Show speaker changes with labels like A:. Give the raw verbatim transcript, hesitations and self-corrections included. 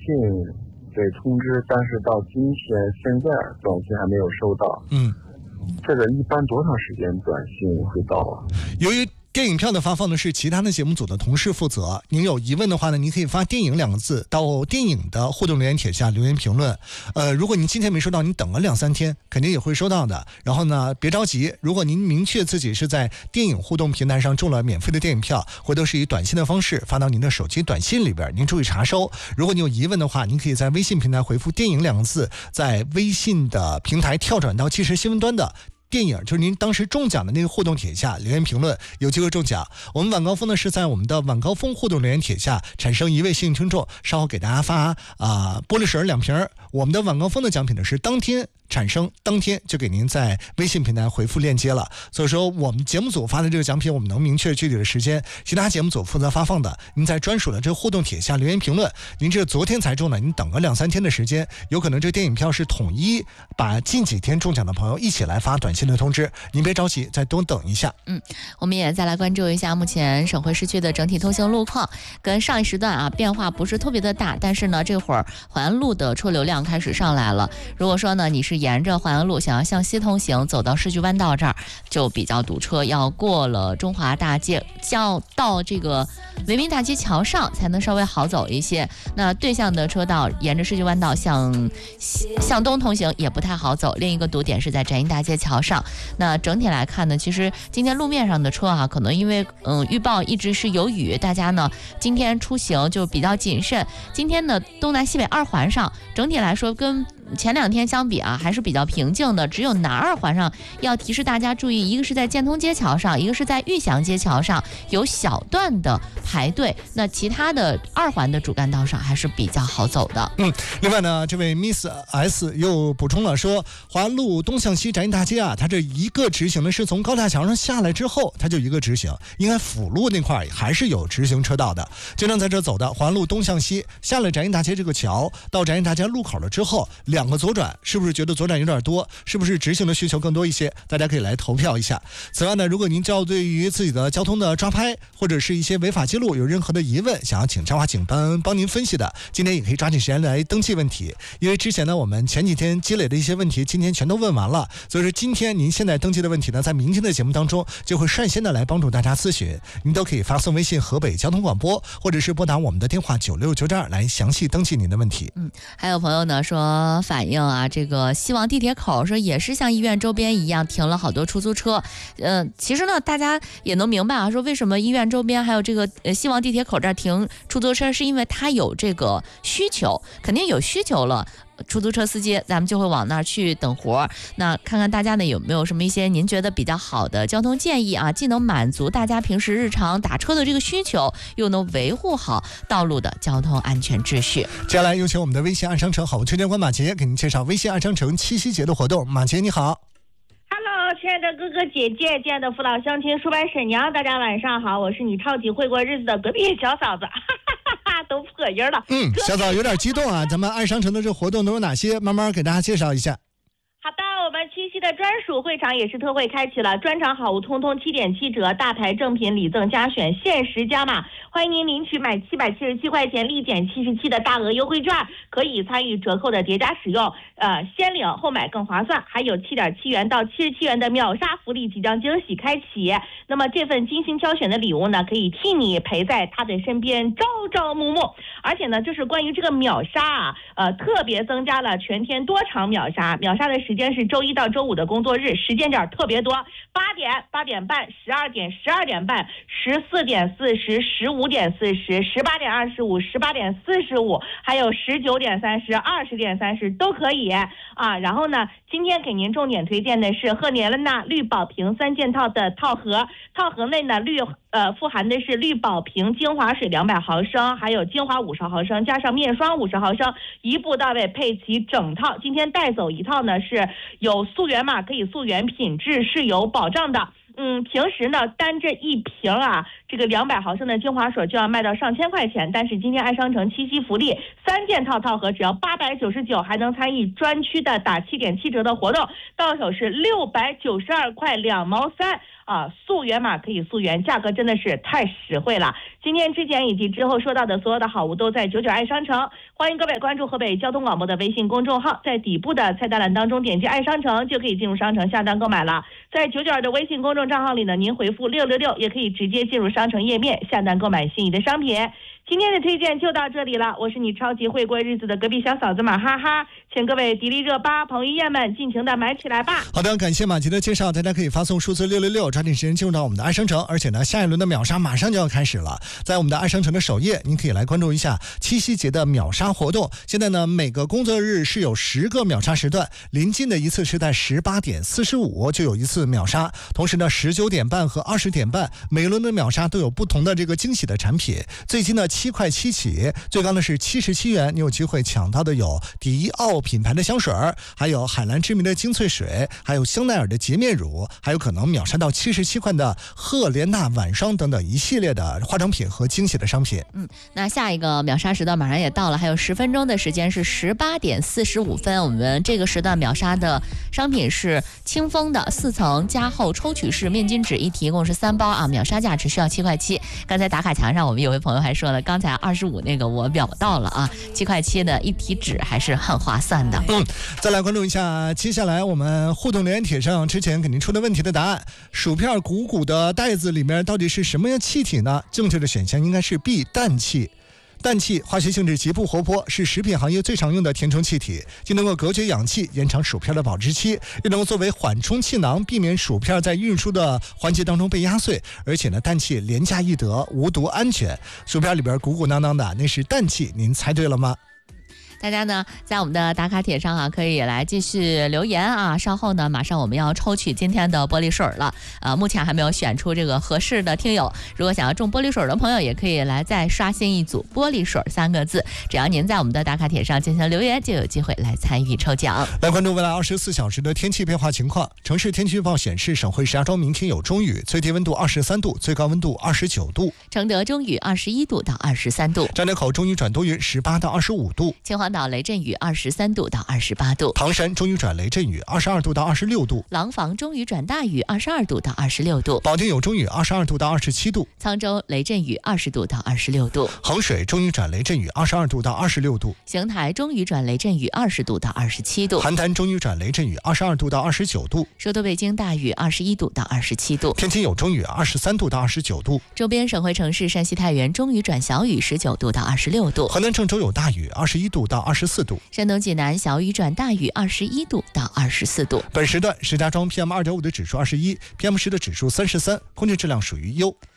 A: 给通知，但是到今天现在短信还没有收到。
B: 嗯，
A: 这个一般多长时间短信会到啊？
B: 由于电影票的发放呢是其他的节目组的同事负责，您有疑问的话呢，您可以发电影两个字到电影的互动留言帖下留言评论。呃，如果您今天没收到，您等个两三天肯定也会收到的。然后呢，别着急，如果您明确自己是在电影互动平台上中了免费的电影票，回头是以短信的方式发到您的手机短信里边，您注意查收。如果你有疑问的话，您可以在微信平台回复电影两个字，在微信的平台跳转到即时新闻端的电影，就是您当时中奖的那个互动帖下留言评论，有机会中奖。我们晚高峰呢是在我们的晚高峰互动留言帖下产生一位幸运听众，稍后给大家发啊、呃、玻璃水两瓶。我们的晚高峰的奖品呢是当天产生，当天就给您在微信平台回复链接了。所以说我们节目组发的这个奖品我们能明确具体的时间，其他节目组负责发放的，您在专属的这个互动帖下留言评论。您这昨天才中的，您等个两三天的时间，有可能这个电影票是统一把近几天中奖的朋友一起来发短信的通知，您别着急，再多等一下。
C: 嗯，我们也再来关注一下目前省会市区的整体通行路况，跟上一时段啊变化不是特别的大，但是呢这会儿淮安路的车流量开始上来了。如果说呢你是沿着淮安路想要向西通行，走到世纪弯道这儿就比较堵车，要过了中华大街，要到这个维民大街桥上才能稍微好走一些。那对向的车道沿着世纪弯道向向东通行也不太好走。另一个堵点是在展英大街桥上。那整体来看呢，其实今天路面上的车啊，可能因为嗯预报一直是有雨，大家呢今天出行就比较谨慎。今天的东南西北二环上整体来说跟前两天相比啊还是比较平静的，只有南二环上要提示大家注意，一个是在建通街桥上，一个是在玉祥街桥上有小段的排队，那其他的二环的主干道上还是比较好走的。
B: 嗯，另外呢，这位 Miss S 又补充了说，华安路东向西展英大街啊，它这一个直行呢是从高架桥上下来之后，它就一个直行，应该辅路那块还是有直行车道的。经常在这走的华安路东向西，下了展英大街这个桥，到展英大街路口了之后，两个左转，是不是觉得左转有点多？是不是直行的需求更多一些？大家可以来投票一下。此外呢，如果您就对于自己的交通的抓拍或者是一些违法记录有任何的疑问，想要请彰化警方帮您分析的，今天也可以抓紧时间来登记问题。因为之前呢，我们前几天积累的一些问题，今天全都问完了，所以说今天您现在登记的问题呢，在明天的节目当中就会率先的来帮助大家咨询。您都可以发送微信河北交通广播，或者是拨打我们的电话九六九二来详细登记您的问题。
C: 嗯，还有朋友呢说反映啊，这个西王地铁口说也是像医院周边一样停了好多出租车。呃，其实呢，大家也能明白啊，说为什么医院周边还有这个呃西王地铁口这儿停出租车，是因为它有这个需求，肯定有需求了。出租车司机咱们就会往那儿去等活。那看看大家呢有没有什么一些您觉得比较好的交通建议啊，既能满足大家平时日常打车的这个需求，又能维护好道路的交通安全秩序。
B: 接下来有请我们的微信爱商城好物推荐官马杰给您介绍微信爱商城七夕节的活动。马杰你好。
D: Hello， 亲爱的哥哥姐姐，亲爱的父老乡亲、叔伯婶娘，大家晚上好，我是你超级会过日子的隔壁小嫂子，哈哈哈哈，都破音了。
B: 嗯，小嫂有点激动啊，咱们爱商城的这活动都有哪些？慢慢给大家介绍一下。
D: 好的，我们七夕的专属会场也是特惠开启了，专场好物通通七点七折，大牌正品礼赠加选，限时加码，欢迎您领取买七百七十七块钱立减七十七的大额优惠券，可以参与折扣的叠加使用，呃，先领后买更划算，还有七点七元到七十七元的秒杀福利即将惊喜开启。那么这份精心挑选的礼物呢，可以替你陪在他的身边朝朝暮暮。而且呢，就是关于这个秒杀啊，呃，特别增加了全天多场秒杀，秒杀的时间是周一到周五的工作日，时间点特别多，八点、八点半、十二点、十二点半、十四点四十、十五点四十、十八点二十五、十八点四十五，还有十九点三十、二十点三十都可以啊。然后呢，今天给您重点推荐的是赫莲娜绿宝瓶三件套的套盒，套盒内呢绿呃富含的是绿宝瓶精华水两百毫升，还有精华五十毫升，加上面霜五十毫升，一步到位配齐整套。今天带走一套呢是有溯源码，可以溯源，品质是有保障的。 嗯，平时呢单这一瓶啊，这个两百毫升的精华水就要卖到上千块钱，但是今天爱商城七夕福利，三件套套盒只要八百九十九，还能参与专区的打七点七折的活动，到手是六百九十二块两毛三。啊，溯源码可以溯源，价格真的是太实惠了。今天之前以及之后说到的所有的好物都在九九爱商城，欢迎各位关注河北交通广播的微信公众号，在底部的菜单栏当中点击爱商城就可以进入商城下单购买了。在九九二的微信公众账号里呢，您回复六六六也可以直接进入商城页面下单购买心仪的商品。今天的推荐就到这里了，我是你超级会过日子的隔壁小嫂子马哈哈，请各位迪丽热巴、彭于晏们尽情的买起来吧。
B: 好的，感谢马吉的介绍，大家可以发送数字六六六，抓紧时间进入到我们的爱商城，而且呢，下一轮的秒杀马上就要开始了，在我们的爱商城的首页，您可以来关注一下七夕节的秒杀活动。现在呢，每个工作日是有十个秒杀时段，临近的一次是在十八点四十五就有一次秒杀，同时呢，十九点半和二十点半每轮的秒杀都有不同的这个惊喜的产品。最近呢，七块七起。最高的是七十七元，你有机会抢到的有迪奥品牌的香水，还有海蓝知名的精粹水，还有香奈儿的洁面乳，还有可能秒杀到七十七块的赫莲娜晚霜等等一系列的化妆品和惊喜的商品。
C: 嗯，那下一个秒杀时段马上也到了，还有十分钟的时间，是十八点四十五分。我们这个时段秒杀的商品是清风的四层加厚抽取式面巾纸，一提共是三包啊，秒杀价只需要七块七。刚才打卡墙上我们有位朋友还说了，刚才二十五那个我秒到了啊，七块七的一提纸还是很划算的。
B: 嗯，再来关注一下接下来我们互动留言帖上之前给您出的问题的答案。薯片鼓鼓的袋子里面到底是什么样气体呢？正确的选项应该是 B 氮气。氮气化学性质极不活泼，是食品行业最常用的填充气体，既能够隔绝氧气，延长薯片的保质期，又能够作为缓冲气囊，避免薯片在运输的环节当中被压碎。而且呢，氮气廉价易得，无毒安全。薯片里边鼓鼓囊囊的，那是氮气，您猜对了吗？
C: 大家呢在我们的打卡帖上啊，可以来继续留言啊。稍后呢，马上我们要抽取今天的玻璃水了，呃，目前还没有选出这个合适的听友。如果想要中玻璃水的朋友，也可以来再刷新一组玻璃水三个字。只要您在我们的打卡帖上进行留言，就有机会来参与抽奖。
B: 来关注未来二十四小时的天气变化情况。城市天气预报显示，省会石家庄明天有中雨，最低温度二十三度，最高温度二十九度。
C: 承德中雨二十一度到二十三度。
B: 张家口中雨转多云，十八到二十五度。
C: 秦皇岛雷阵雨二十三度到二十八度。
B: 唐山中雨转雷阵雨二十二度到二十六度。
C: 廊坊中雨转大雨二十二度到二十六度。
B: 保定有中雨二十二度到二十七度。
C: 沧州雷阵雨二十度到二十六度。
B: 衡水中雨转雷阵雨二十二度到二十六度。
C: 邢台中雨转雷阵雨二十度到二十七度。
B: 邯郸中雨转雷阵雨二十二度到二十九度。
C: 首都北京大雨二十一度到二十七度。
B: 天津有中雨二十三度到二十九度。
C: 周边省会城市山西太原中雨转小雨十九度到二十六度。
B: 河南郑州有大雨二十一度到二十四度。
C: 山东济南小雨转大雨二十一度到二十四度。
B: 本时段石家庄 P M 二点五 的指数二十一 ，P M 十 的指数三十三，空气质量属于优。